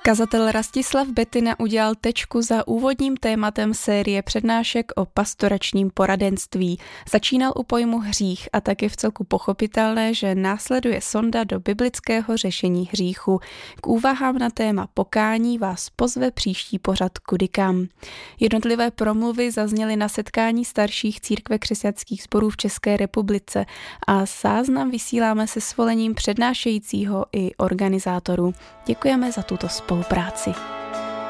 Kazatel Rastislav Betina udělal tečku za úvodním tématem série přednášek o pastoračním poradenství. Začínal u pojmu hřích a tak je vcelku pochopitelné, že následuje sonda do biblického řešení hříchu. K úvahám na téma pokání vás pozve příští pořad Kudy kam. Jednotlivé promluvy zazněly na setkání starších církve křesťanských sborů v České republice a záznam vysíláme se svolením přednášejícího i organizátorů. Děkujeme za tuto spolupráci.